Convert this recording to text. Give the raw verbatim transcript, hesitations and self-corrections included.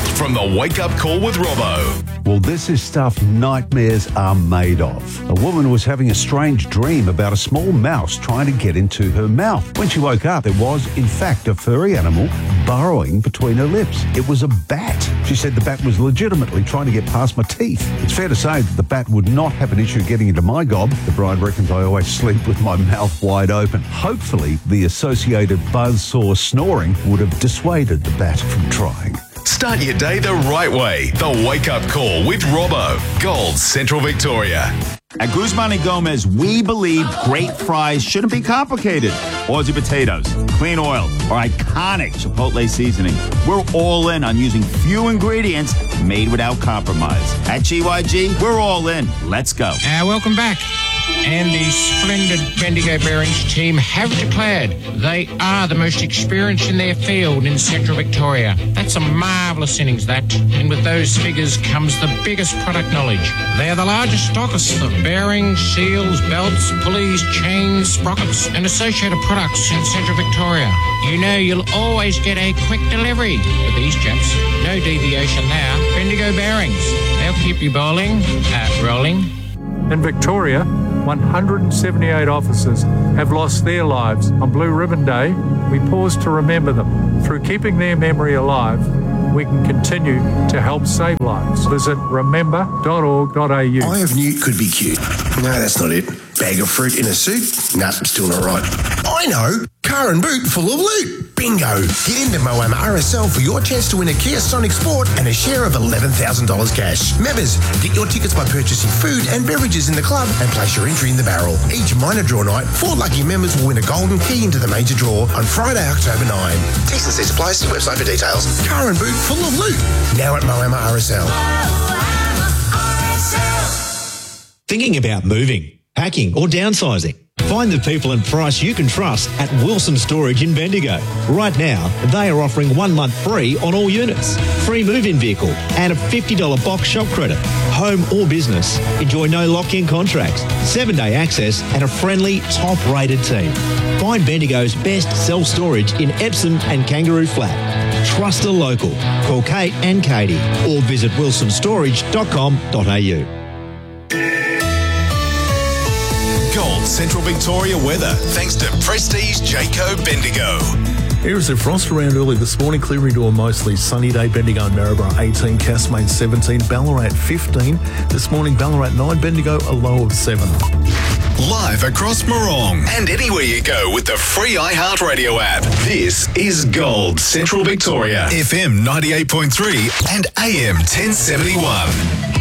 from the Wake Up Call with Robbo. Well, this is stuff nightmares are made of. A woman was having a strange dream about a small mouse trying to get into her mouth. When she woke up, there was, in fact, a furry animal burrowing between her lips. It was a bat. She said the bat was legitimately trying to get past my teeth. It's fair to say that the bat would not have an issue getting into my gob. The bride reckons I always sleep with my mouth wide open. Hopefully, the associated buzzsaw snoring would have dissuaded the bat from trying. Start your day the right way. The Wake Up Call with Robbo. Gold Central Victoria. At Guzman and Gomez, we believe great fries shouldn't be complicated. Aussie potatoes, clean oil, or iconic Chipotle seasoning. We're all in on using few ingredients made without compromise. At G Y G, we're all in. Let's go. Uh, welcome back. And the splendid Bendigo Bearings team have declared they are the most experienced in their field in Central Victoria. That's a marvellous innings, that. And with those figures comes the biggest product knowledge. They're the largest stockists of bearings, seals, belts, pulleys, chains, sprockets, and associated products in Central Victoria. You know you'll always get a quick delivery with these chaps. No deviation there. Bendigo Bearings. They'll keep you bowling, uh, rolling. In Victoria, one hundred seventy-eight officers have lost their lives. On Blue Ribbon Day, we pause to remember them. Through keeping their memory alive, we can continue to help save lives. Visit remember dot org dot a u. Eye of Newt could be cute. No, that's not it. Bag of fruit in a suit? Nah, still not right. I know. Car and boot full of loot. Bingo. Get into Moama R S L for your chance to win a Kia Sonic Sport and a share of eleven thousand dollars cash. Members, get your tickets by purchasing food and beverages in the club and place your entry in the barrel. Each minor draw night, four lucky members will win a golden key into the major draw on Friday, October ninth. T's and C's apply. See website for details. Car and boot full of loot. Now at Moama R S L. Thinking about moving, packing or downsizing? Find the people and price you can trust at Wilson Storage in Bendigo. Right now, they are offering one month free on all units, free move-in vehicle and a fifty dollars box shop credit. Home or business, enjoy no lock-in contracts, seven-day access and a friendly, top-rated team. Find Bendigo's best self-storage in Epsom and Kangaroo Flat. Trust a local. Call Kate and Katie or visit wilson storage dot com dot a u. Gold Central Victoria weather, thanks to Prestige Jayco Bendigo. Here is a frost around early this morning, clearing to a mostly sunny day. Bendigo and Maryborough eighteen, Castlemaine seventeen, Ballarat fifteen. This morning, Ballarat nine, Bendigo a low of seven. Live across Morong and anywhere you go with the free iHeartRadio app. This is Gold Central Victoria, F M ninety-eight point three and A M ten seventy-one.